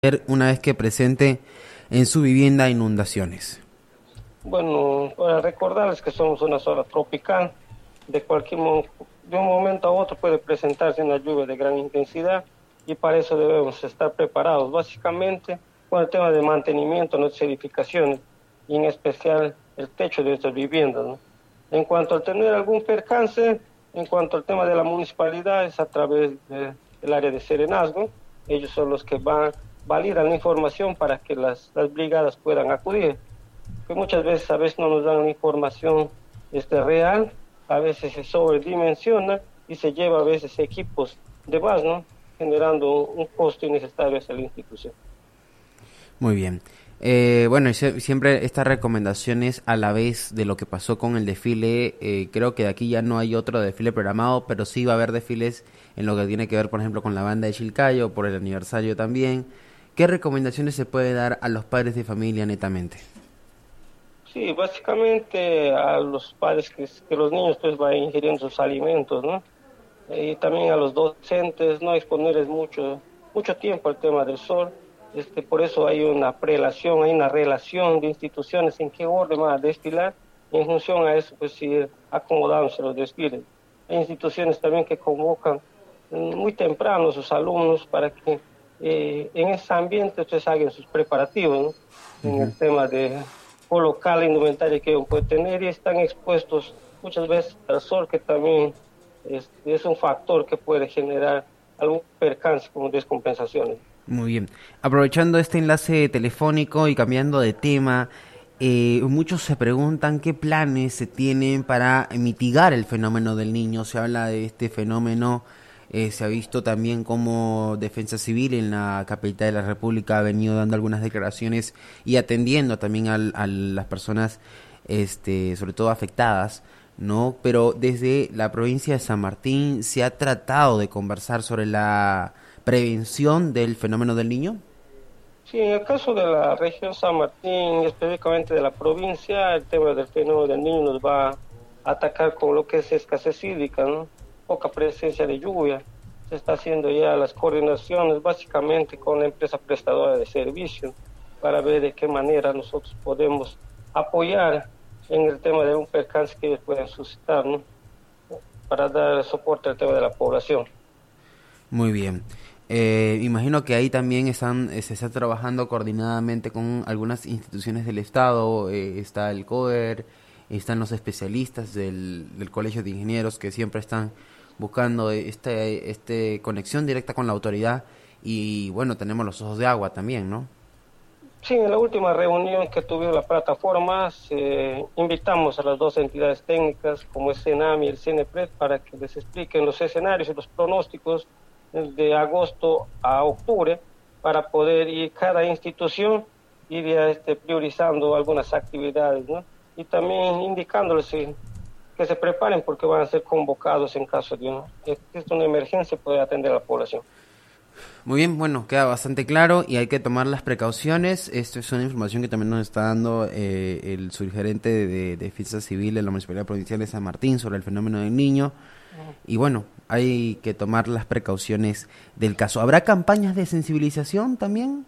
una vez que presente en su vivienda inundaciones? Bueno, para recordarles que somos una zona tropical, de un momento a otro puede presentarse una lluvia de gran intensidad y para eso debemos estar preparados, básicamente con el tema de mantenimiento de nuestras edificaciones y en especial el techo de nuestras viviendas, ¿no? En cuanto a tener algún percance, en cuanto al tema de la municipalidad, es a través del área de Serenazgo. Ellos son los que validan la información para que las brigadas puedan acudir, que muchas veces a veces no nos dan la información real, a veces se sobredimensiona y se lleva a veces equipos de más, ¿no? Generando un costo innecesario hacia la institución. Muy bien. Bueno, siempre estas recomendaciones a la vez de lo que pasó con el desfile, creo que de aquí ya no hay otro desfile programado, pero sí va a haber desfiles en lo que tiene que ver, por ejemplo, con la banda de Chilcayo, por el aniversario también. ¿Qué recomendaciones se puede dar a los padres de familia netamente? Sí, básicamente a los padres que los niños pues vayan ingiriendo sus alimentos, ¿no? Y también a los docentes no exponerles mucho tiempo al tema del sol. Por eso hay una prelación, hay una relación de instituciones en qué orden van a desfilar, y en función a eso pues ir acomodándose los desfiles. Hay instituciones también que convocan muy temprano a sus alumnos para que en ese ambiente ustedes hagan sus preparativos, ¿no? En el tema de colocar la indumentaria que ellos pueden tener y están expuestos muchas veces al sol, que también es un factor que puede generar algún percance como descompensaciones. Muy bien. Aprovechando este enlace telefónico y cambiando de tema, muchos se preguntan qué planes se tienen para mitigar el fenómeno del niño. Se habla de este fenómeno, se ha visto también como Defensa Civil en la capital de la República ha venido dando algunas declaraciones y atendiendo también a las personas, sobre todo afectadas, ¿no? Pero desde la provincia de San Martín se ha tratado de conversar sobre la prevención del fenómeno del niño. Sí, en el caso de la región San Martín, específicamente de la provincia, el tema del fenómeno del niño nos va a atacar con lo que es escasez hídrica, ¿no? Poca presencia de lluvia. Se está haciendo ya las coordinaciones básicamente con la empresa prestadora de servicios para ver de qué manera nosotros podemos apoyar en el tema de un percance que ellos pueden suscitar, ¿no? Para dar soporte al tema de la población. Muy bien. Imagino que ahí también se está trabajando coordinadamente con algunas instituciones del Estado, está el COER, están los especialistas del Colegio de Ingenieros que siempre están buscando conexión directa con la autoridad y bueno, tenemos los ojos de agua también, ¿no? Sí, en la última reunión que tuvimos la plataforma, invitamos a las dos entidades técnicas, como es CENAM y el CENEPRED, para que les expliquen los escenarios y los pronósticos de agosto a octubre, para poder ir cada institución ir ya, priorizando algunas actividades, ¿no? Y también indicándoles que se preparen porque van a ser convocados en caso de que exista una emergencia, poder atender a la población. Muy bien, bueno, queda bastante claro y hay que tomar las precauciones. Esto es una información que también nos está dando el subgerente de Defensa Civil de la Municipalidad Provincial de San Martín sobre el fenómeno del niño. Y bueno, hay que tomar las precauciones del caso. ¿Habrá campañas de sensibilización también?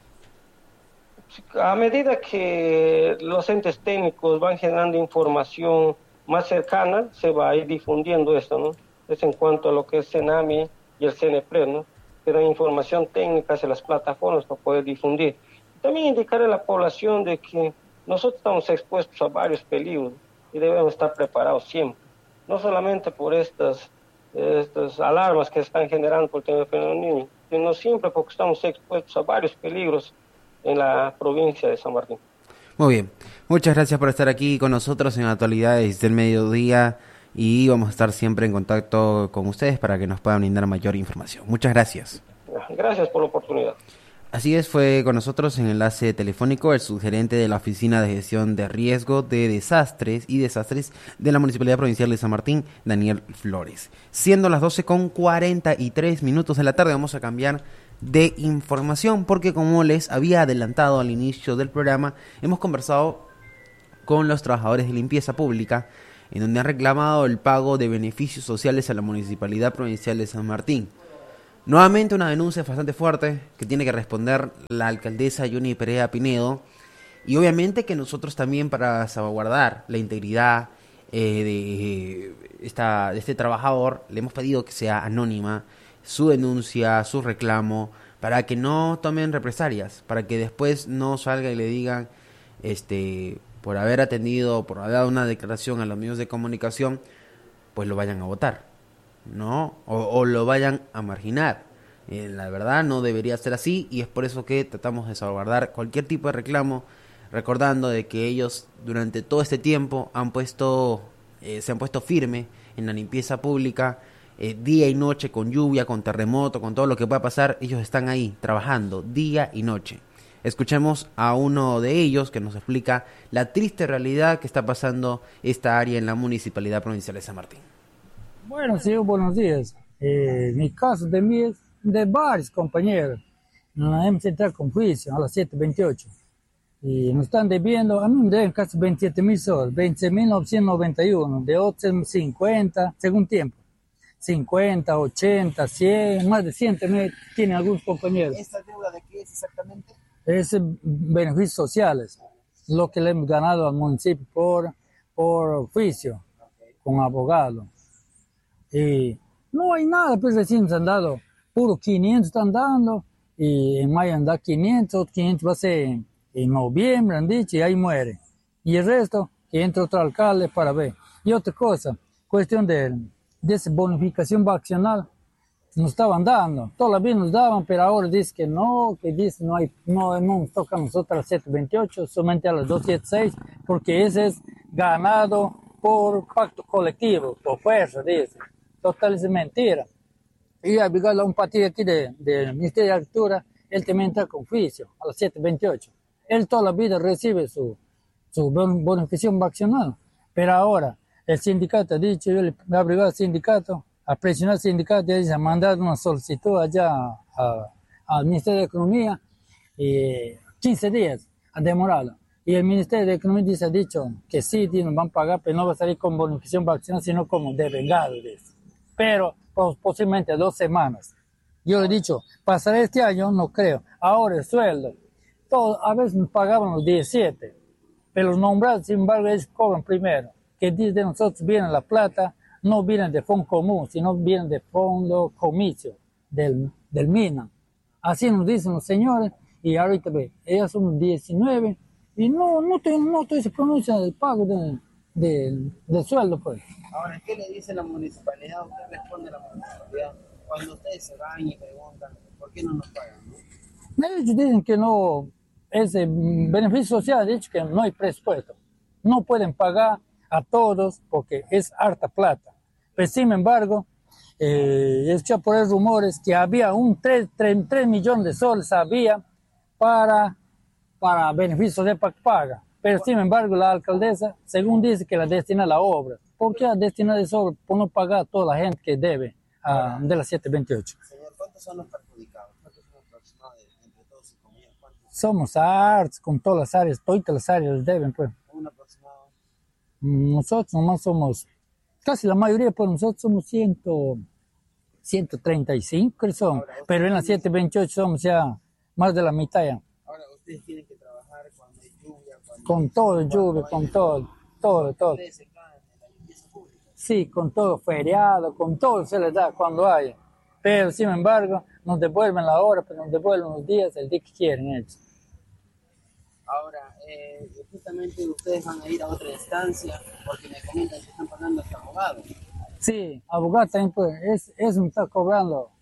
A medida que los entes técnicos van generando información más cercana, se va a ir difundiendo esto, ¿no? Es en cuanto a lo que es CENAMI y el CNEPRED, ¿no? Que dan información técnica hacia las plataformas para poder difundir. También indicar a la población de que nosotros estamos expuestos a varios peligros y debemos estar preparados siempre. No solamente por estas alarmas que están generando por el tema del fenómeno niño, sino siempre porque estamos expuestos a varios peligros en la provincia de San Martín. Muy bien, muchas gracias por estar aquí con nosotros en Actualidades del Mediodía y vamos a estar siempre en contacto con ustedes para que nos puedan brindar mayor información. Muchas gracias. Gracias por la oportunidad. Así es, fue con nosotros en enlace telefónico el subgerente de la Oficina de Gestión de Riesgo de Desastres y Desastres de la Municipalidad Provincial de San Martín, Daniel Flores. Siendo las 12:43 de la tarde, vamos a cambiar de información porque como les había adelantado al inicio del programa, hemos conversado con los trabajadores de limpieza pública en donde han reclamado el pago de beneficios sociales a la Municipalidad Provincial de San Martín. Nuevamente una denuncia bastante fuerte que tiene que responder la alcaldesa Yuni Perea Pinedo, y obviamente que nosotros también, para salvaguardar la integridad de este trabajador, le hemos pedido que sea anónima su denuncia, su reclamo, para que no tomen represalias, para que después no salga y le digan, por haber atendido, por haber dado una declaración a los medios de comunicación, pues lo vayan a votar, ¿no? O lo vayan a marginar. La verdad no debería ser así, y es por eso que tratamos de salvaguardar cualquier tipo de reclamo, recordando de que ellos durante todo este tiempo se han puesto firme en la limpieza pública, día y noche, con lluvia, con terremoto, con todo lo que pueda pasar. Ellos están ahí trabajando día y noche. Escuchemos a uno de ellos que nos explica la triste realidad que está pasando esta área en la Municipalidad Provincial de San Martín. Bueno, sí, buenos días. Mi caso de mí es de varios compañeros. Nos hemos entrado con juicio a las 7:28 y nos están debiendo, a mí me deben casi 27.000 soles, 20.991, de 850 según tiempo. 50, 80, 100, más de 100 también tienen algunos compañeros. ¿Esta deuda de qué es exactamente? Es beneficios sociales, lo que le hemos ganado al municipio por juicio, con abogado. Y no hay nada, pues recién nos han dado, puro 500 están dando, y en mayo han dado 500, otros 500 va a ser en noviembre, han dicho, y ahí muere. Y el resto, que entre otro alcalde para ver. Y otra cosa, cuestión de esa bonificación vacacional, nos estaban dando, todavía nos daban, pero ahora dice que no no nos toca a nosotros a las 7:28, solamente a las 2:76, porque ese es ganado por pacto colectivo, por fuerza, dice. Total es mentira. Y a un partido aquí del Ministerio de Agricultura, él también está con juicio a las 7:28. Él toda la vida recibe su bonificación vacacional, pero ahora el sindicato ha dicho, yo le he obligado al sindicato, a presionar al sindicato, y a mandar una solicitud allá al Ministerio de Economía, 15 días ha demorado. Y el Ministerio de Economía ha dicho que sí, nos van a pagar, pero no va a salir con bonificación vacacional, sino como devengado. Pero posiblemente 2 semanas. Yo le he dicho, pasará este año, no creo. Ahora el sueldo, a veces nos pagaban los 17, pero los nombrados, sin embargo, ellos cobran primero. Que de nosotros viene la plata, no vienen de fondo común, sino vienen de fondo comicio, del MINA. Así nos dicen los señores, y ahorita ve, ellos son 19, y no se pronuncia el pago del sueldo, pues. Ahora, ¿qué le dice la municipalidad? ¿Qué responde la municipalidad cuando ustedes se van y preguntan por qué no nos pagan? Ellos dicen que no, ese beneficio social, ha dicho que no hay presupuesto. No pueden pagar a todos porque es harta plata. Pero sin embargo, he escuchado por ahí rumores que había 3 millones de soles había para beneficios social para que paga. Pero sin embargo, la alcaldesa, según dice, que la destina a la obra. ¿Por qué destina de obra? Por no pagar a toda la gente que debe de las 7:28. Señor, ¿cuántos son los perjudicados? ¿Cuántos son aproximadamente entre todos sus comunidades? Somos hartos con todas las áreas les deben, pues. ¿Un aproximado? Nosotros nomás somos, casi la mayoría, pues nosotros somos 135, creo que son. Pero en las 7:28 somos ya más de la mitad ya. Ahora, ustedes tienen que trabajar cuando hay lluvia. Con todo, lluvia, con todo. Ustedes se caen en la limpieza pública. Sí, con todo feriado, con todo se les da cuando hay. Pero sin embargo, nos devuelven la hora, pero nos devuelven los días, el día que quieren ellos. Ahora, justamente ustedes van a ir a otra instancia porque me comentan que están pagando hasta abogado. Sí, abogado también, pues, eso me está cobrando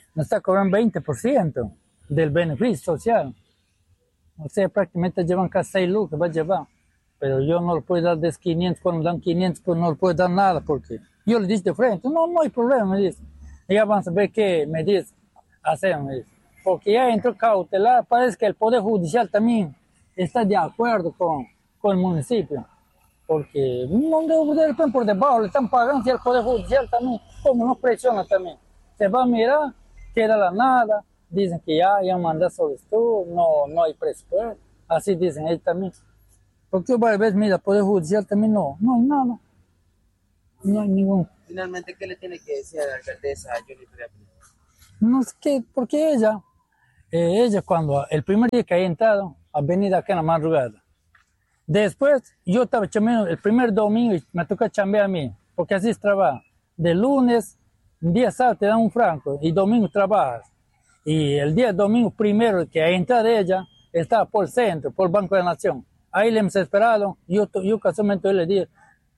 20% del beneficio social. O sea, prácticamente llevan casi 6 lucas, va a llevar. Pero yo no le puedo dar 500, cuando dan 500, pues no le puedo dar nada, porque yo le dije de frente, no hay problema, me dice. Ya van a saber qué me dice, hacer, me dice. Porque ya entró cautelar, parece que el Poder Judicial también está de acuerdo con el municipio. Porque por debajo le están pagando, y el Poder Judicial también, como nos presiona también. Se va a mirar, queda la nada, dicen que ya mandan solicitud, no hay presupuesto, así dicen ellos también. Porque varias veces, mira, el Poder Judicial también no hay nada, no hay ningún. Finalmente, ¿qué le tiene que decir a la alcaldesa Yuni Perea Pinedo? no sé qué, porque ella cuando el primer día que ha entrado, ha venido acá en la madrugada. Después, yo estaba chambeando el primer domingo y me tocó chambear a mí, porque así es trabajo. De lunes, un día sábado te dan un franco y domingo trabajas. Y el día domingo primero que ha entrado ella, estaba por el centro, por el Banco de la Nación. Ahí le hemos esperado, yo casualmente le dije,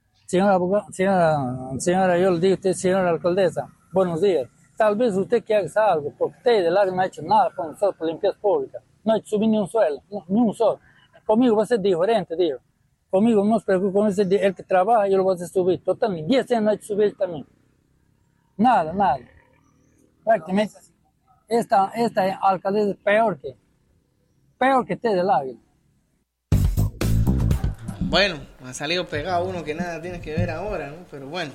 señora, yo le digo, señora alcaldesa, buenos días. Tal vez usted que haga algo, porque usted del área no ha hecho nada con nosotros por limpieza pública. No ha hecho subir ni un suelo, ni un solo. Conmigo va a ser diferente, digo. Conmigo no se preocupe, con el que trabaja yo lo voy a hacer subir. Totalmente, 10 años no ha hecho subir también. Nada. Prácticamente, esta alcaldesa es peor que usted del área. Bueno, ha salido pegado uno que nada tiene que ver ahora, ¿no? Pero bueno,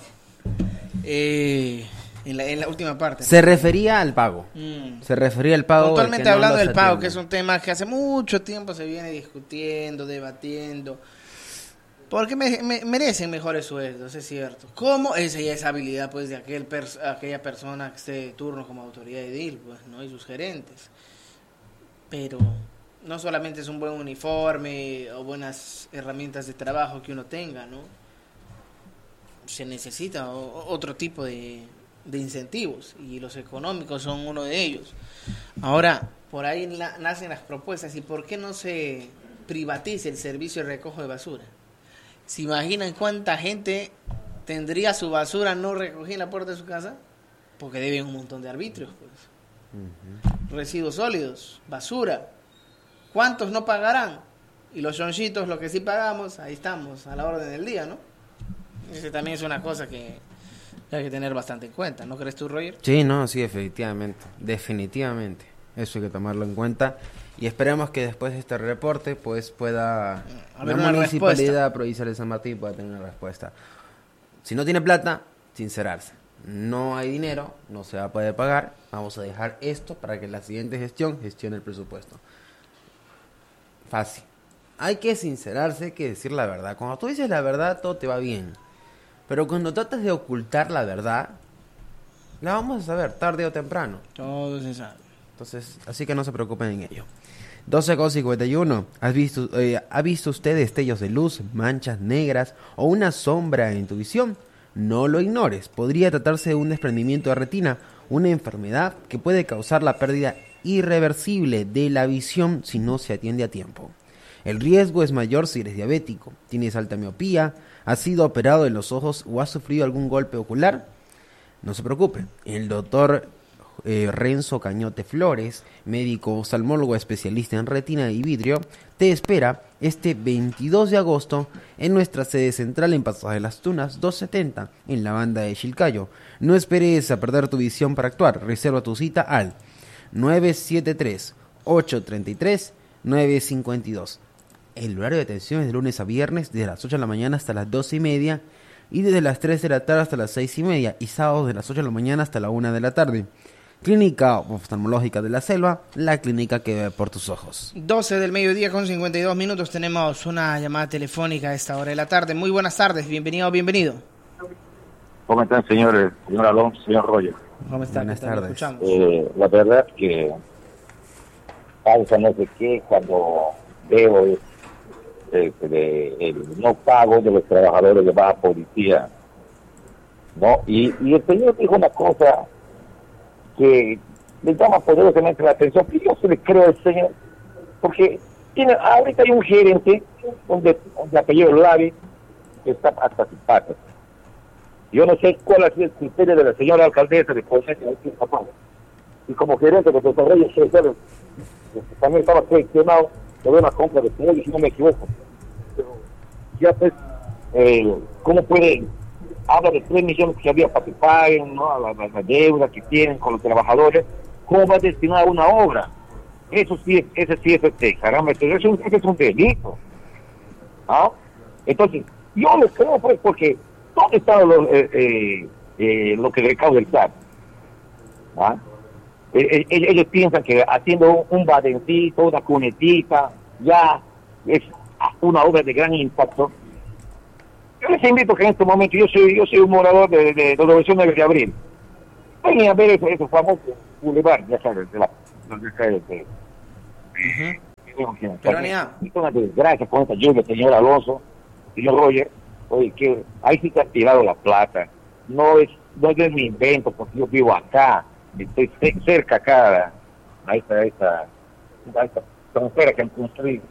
en la última parte, ¿no? Se refería al pago. Se refería al pago. Puntualmente hablando del pago, que es un tema que hace mucho tiempo se viene discutiendo, debatiendo. Porque merecen mejores sueldos, es cierto. ¿Cómo? Esa ya es habilidad, pues, de aquella persona que esté de turno como autoridad edil, pues, ¿no? Y sus gerentes. Pero no solamente es un buen uniforme o buenas herramientas de trabajo que uno tenga, ¿no? Se necesita otro tipo de incentivos, y los económicos son uno de ellos. Ahora, por ahí nacen las propuestas, ¿y por qué no se privatiza el servicio de recojo de basura? ¿Se imaginan cuánta gente tendría su basura no recogida en la puerta de su casa? Porque deben un montón de arbitrios, pues. Residuos sólidos, basura. ¿Cuántos no pagarán? Y los chonchitos, lo que sí pagamos, ahí estamos, a la orden del día, ¿no? Ese también es una cosa que hay que tener bastante en cuenta, ¿no crees tú, Roger? Sí, no, sí, efectivamente, definitivamente. Eso hay que tomarlo en cuenta. Y esperemos que después de este reporte, pues pueda haber la una municipalidad provincial de San Martín pueda tener una respuesta. Si no tiene plata, sincerarse. No hay dinero, no se va a poder pagar. Vamos a dejar esto para que la siguiente gestión gestione el presupuesto. Fácil. Hay que sincerarse, hay que decir la verdad. Cuando tú dices la verdad, todo te va bien. Pero cuando tratas de ocultar la verdad, la vamos a saber tarde o temprano. Todo se sabe. Entonces, así que no se preocupen en ello. 12:51. ¿Ha visto usted destellos de luz, manchas negras o una sombra en tu visión? No lo ignores. Podría tratarse de un desprendimiento de retina, una enfermedad que puede causar la pérdida irreversible de la visión si no se atiende a tiempo. El riesgo es mayor si eres diabético, tienes alta miopía, has sido operado en los ojos o has sufrido algún golpe ocular. No se preocupe, el doctor Renzo Cañote Flores, médico oftalmólogo especialista en retina y vidrio, te espera este 22 de agosto en nuestra sede central en Pasaje de las Tunas 270 en la banda de Chilcayo. No esperes a perder tu visión para actuar. Reserva tu cita al 973-833-952. El horario de atención es de lunes a viernes desde las 8 de la mañana hasta las 12:30 y desde las 3 de la tarde hasta las 6:30 y sábados de las 8 de la mañana hasta la 1 de la tarde. Clínica Oftalmológica de la Selva, la clínica que ve por tus ojos. 12 del mediodía con 52 minutos, tenemos una llamada telefónica a esta hora de la tarde. Muy buenas tardes, bienvenido. ¿Cómo están, señores? Señor Alonso, señor Roger. ¿Cómo están? Buenas tardes. Escuchamos. La verdad que causa no sé qué cuando veo el no pago de los trabajadores de baja policía, ¿no? Y el señor dijo una cosa que le llama poderosamente la atención, que yo se le creo al señor, porque ahorita hay un gerente donde apellido Lavi que está hasta sus patas. Yo no sé cuál ha sido el criterio de la señora alcaldesa de poner que y como gerente de desarrollo social también estaba cuestionado sobre una compra de pollo, si no me equivoco. Pero ya pues, ¿cómo puede? Habla de 3 millones que había para que paguen, ¿no? La deuda que tienen con los trabajadores. ¿Cómo va a destinar a una obra? Ese sí es caramba, ese es un delito. ¿Ah? Entonces, yo lo creo pues porque ¿dónde está lo que recauda el SAT? ¿Ah? Ellos piensan que haciendo un badencito, una cunetita, ya es una obra de gran impacto. Yo les invito que en este momento, yo soy un morador de la Revolución 9 de Abril. Vengan a ver esos famosos Boulevard, ya sabes, de la Pero ni nada. es una desgracia con esta lluvia, señor Alonso, señor Roger. Oye, que ahí sí se ha tirado la plata. No es de mi invento, porque yo vivo acá, estoy cerca acá a esta frontera que han construido.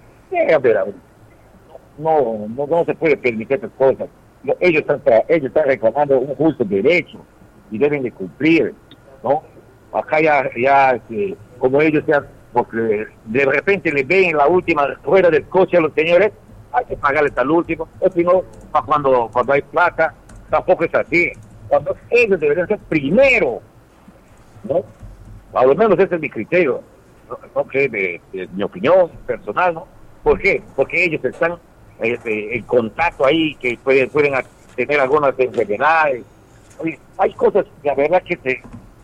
No se puede permitir estas cosas. Ellos están reclamando un justo derecho y deben de cumplir, ¿no? Acá ya como ellos porque de repente le ven la última rueda del coche a los señores, hay que pagarles al último, o si no, cuando hay plata, tampoco es así. Cuando ellos deberían ser primero, ¿no? A lo menos ese es mi criterio, no que de mi opinión personal, ¿no? ¿Por qué? Porque ellos están en contacto ahí, que pueden tener algunas enfermedades. Oye, hay cosas que la verdad que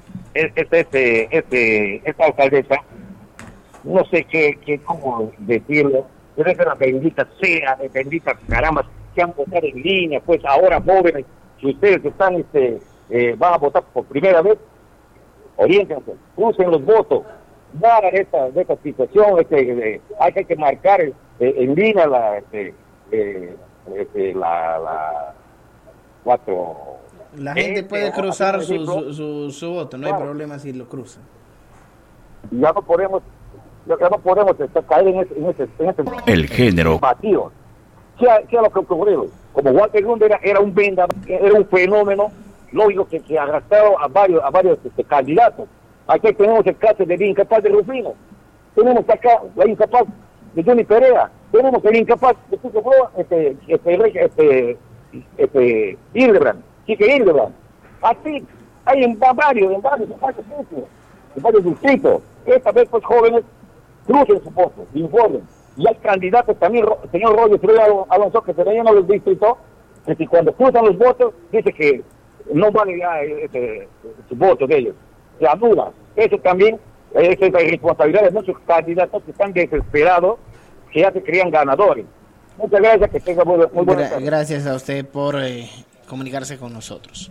esta alcaldesa, no sé cómo decirlo, pero es una bendita sea, bendita caramba, que han votado en línea, pues ahora jóvenes, si ustedes están, van a votar por primera vez, oriéntense, usen los votos, no hagan esta situación, hay que marcar en línea la 4. La gente puede cruzar su voto, no hay problema si lo cruzan. Ya no podemos caer en ese el género vacío. ¿Qué es lo que ocurrió? Como Walter Lund era un fenómeno, lógico que arrastrado a varios candidatos. Aquí tenemos el caso del incapaz de Rufino, tenemos acá la incapaz de Johnny Perea, tenemos el incapaz de Hildebrand, Quique Hildebrand. Así hay en varios distritos. Esta vez pues jóvenes crucen su voto, informen. Y hay candidatos también, señor Roger Alonso, que se ven a los distritos, que si cuando cruzan los votos, dice que no vale ya su voto de ellos, se anula. Eso también es la irresponsabilidad de muchos candidatos que están desesperados, que ya se creían ganadores. Muchas gracias, que tenga muy buenas tardes. Gracias a usted por comunicarse con nosotros.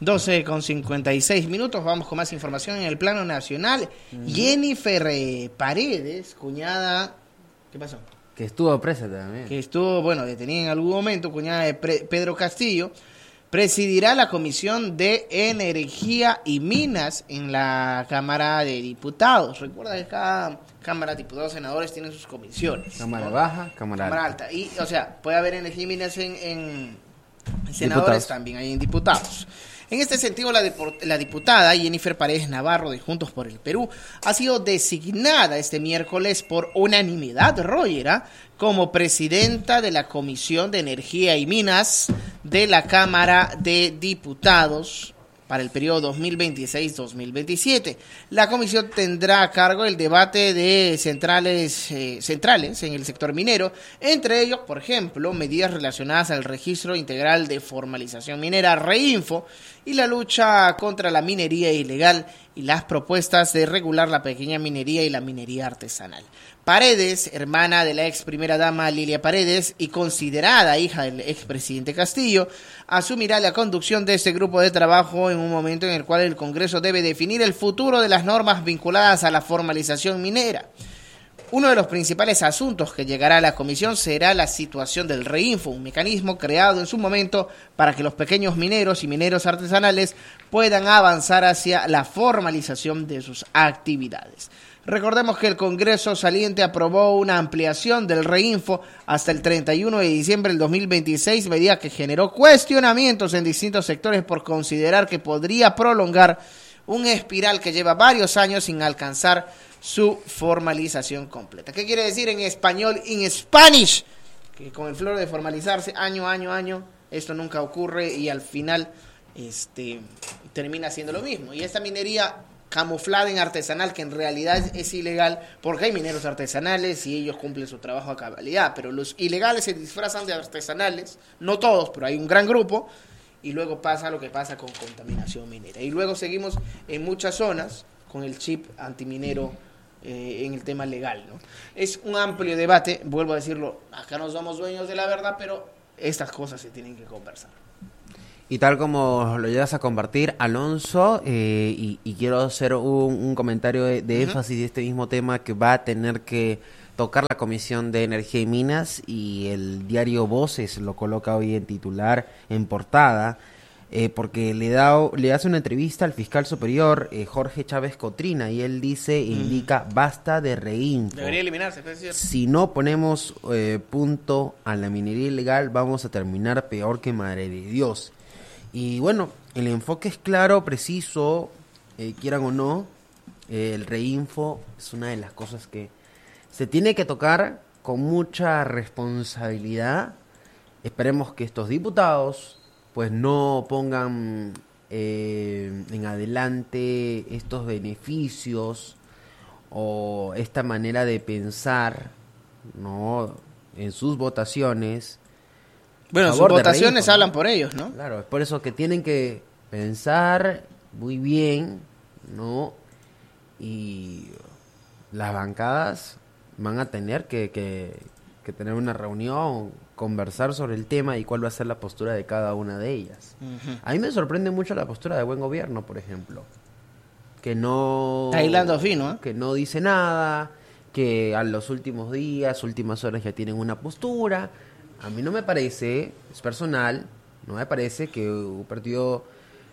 12:56, vamos con más información en el plano nacional. Jennifer Paredes, cuñada, ¿qué pasó? Que estuvo presa también. Que estuvo, detenida en algún momento, cuñada de Pedro Castillo, presidirá la Comisión de Energía y Minas en la Cámara de Diputados. Recuerda que cada Cámara de Diputados, senadores tienen sus comisiones. Cámara baja, Cámara alta. Y, puede haber energía y minas en senadores, diputados. También hay en diputados. En este sentido, la diputada Jennifer Paredes Navarro de Juntos por el Perú ha sido designada este miércoles por unanimidad, Roger, como presidenta de la Comisión de Energía y Minas de la Cámara de Diputados para el periodo 2026-2027. La comisión tendrá a cargo el debate de centrales en el sector minero, entre ellos, por ejemplo, medidas relacionadas al registro integral de formalización minera, REINFO, y la lucha contra la minería ilegal y las propuestas de regular la pequeña minería y la minería artesanal. Paredes, hermana de la ex primera dama Lilia Paredes y considerada hija del expresidente Castillo, asumirá la conducción de este grupo de trabajo en un momento en el cual el Congreso debe definir el futuro de las normas vinculadas a la formalización minera. Uno de los principales asuntos que llegará a la comisión será la situación del REINFO, un mecanismo creado en su momento para que los pequeños mineros y mineros artesanales puedan avanzar hacia la formalización de sus actividades. Recordemos que el Congreso saliente aprobó una ampliación del REINFO hasta el 31 de diciembre del 2026, medida que generó cuestionamientos en distintos sectores por considerar que podría prolongar una espiral que lleva varios años sin alcanzar su formalización completa. ¿Qué quiere decir en español? In Spanish, que con el flor de formalizarse año, esto nunca ocurre y al final termina siendo lo mismo. Y esta minería camuflada en artesanal, que en realidad es ilegal, porque hay mineros artesanales y ellos cumplen su trabajo a cabalidad, pero los ilegales se disfrazan de artesanales, no todos, pero hay un gran grupo, y luego pasa lo que pasa con contaminación minera. Y luego seguimos en muchas zonas con el chip antiminero en el tema legal, ¿no? Es un amplio debate, vuelvo a decirlo, acá no somos dueños de la verdad, pero estas cosas se tienen que conversar. Y tal como lo llegas a compartir, Alonso, y quiero hacer un comentario de énfasis de este mismo tema que va a tener que tocar la Comisión de Energía y Minas, y el diario Voces lo coloca hoy en titular, en portada, porque le hace una entrevista al fiscal superior Jorge Chávez Cotrina, y él dice, indica, basta de reinfo. Debería eliminarse, es cierto. Si no ponemos punto a la minería ilegal, vamos a terminar peor que madre de Dios. Y bueno, el enfoque es claro, preciso, quieran o no, el reinfo es una de las cosas que se tiene que tocar con mucha responsabilidad. Esperemos que estos diputados pues no pongan en adelante estos beneficios o esta manera de pensar, ¿no?, en sus votaciones. Bueno, sus votaciones hablan por ellos, ¿no? Claro, es por eso que tienen que pensar muy bien, ¿no? Y las bancadas van a tener que tener una reunión, conversar sobre el tema y cuál va a ser la postura de cada una de ellas. A mí me sorprende mucho la postura de Buen Gobierno, por ejemplo, que no... Está hilando fino, ¿eh? Que no dice nada, que a los últimos días, últimas horas ya tienen una postura. A mí no me parece, es personal, no me parece que un partido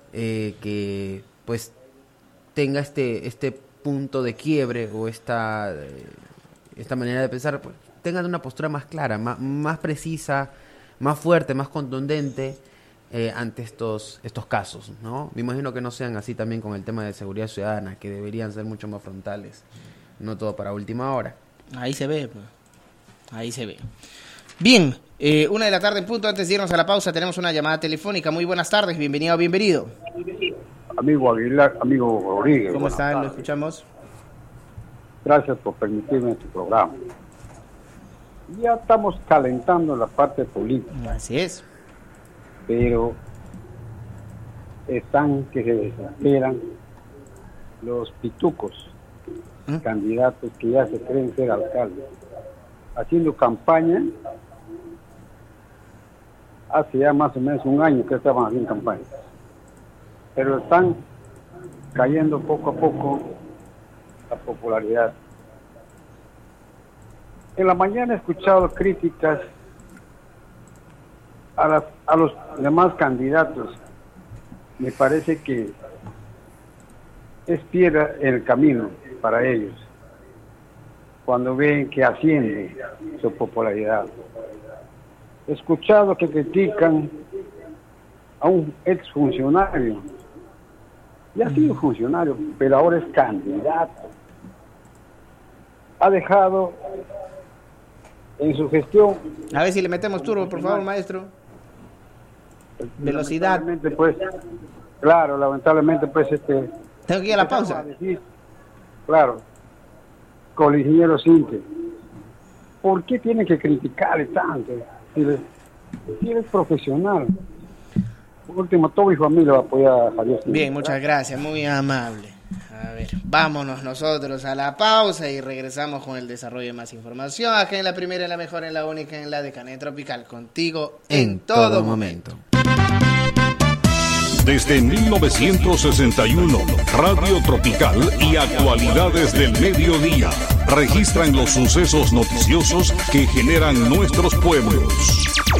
que pues tenga este punto de quiebre o esta manera de pensar, pues, tengan una postura más clara, más precisa, más fuerte, más contundente ante estos casos, ¿no? Me imagino que no sean así también con el tema de seguridad ciudadana, que deberían ser mucho más frontales, no todo para última hora. Ahí se ve, pues. Ahí se ve. Bien, 1 de la tarde en punto. Antes de irnos a la pausa, tenemos una llamada telefónica. Muy buenas tardes, bienvenido o bienvenido. Amigo Aguilar, amigo Rodríguez. ¿Cómo están? ¿Lo escuchamos? Gracias por permitirme este programa. Ya estamos calentando la parte política. Así es. Pero están que se desesperan los pitucos, candidatos que ya se creen ser alcaldes, haciendo campaña. Hace ya más o menos un año que estaban haciendo campaña, pero están cayendo poco a poco la popularidad. En la mañana he escuchado críticas a los demás candidatos. Me parece que es piedra en el camino para ellos cuando ven que asciende su popularidad. He escuchado que critican a un exfuncionario. Ya ha sido funcionario, pero ahora es candidato. Ha dejado en su gestión... A ver si le metemos turbo, por favor, maestro. Velocidad. Lamentablemente, pues, claro, lamentablemente, pues, Tengo que ir a la pausa. Claro, con el ingeniero Sinte. ¿Por qué tienen que criticarle tanto? Si eres profesional. Por último, todo mi familia va a apoyar a Javier Sinte. Bien, muchas gracias, muy amable. A ver, vámonos nosotros a la pausa y regresamos con el desarrollo de más información. Acá en la primera, en la mejor, en la única, en la de Canet Tropical. Contigo en todo momento. Desde 1961, Radio Tropical y Actualidades del Mediodía registran los sucesos noticiosos que generan nuestros pueblos.